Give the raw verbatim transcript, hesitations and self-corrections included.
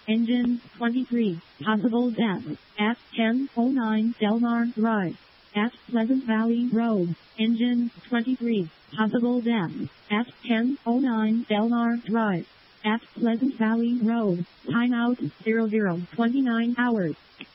Engine twenty-three. Possible death at ten oh nine Delmar Drive at Pleasant Valley Road. Engine twenty-three. Possible death at ten oh nine Delmar Drive at Pleasant Valley Road. Timeout zero zero twenty-nine hours.